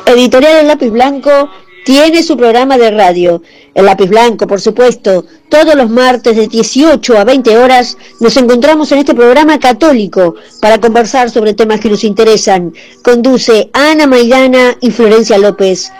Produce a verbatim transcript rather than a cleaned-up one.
Editorial El Lápiz Blanco tiene su programa de radio. El Lápiz Blanco, por supuesto, todos los martes de dieciocho a veinte horas nos encontramos en este programa católico para conversar sobre temas que nos interesan. Conduce Ana Maidana y Florencia López.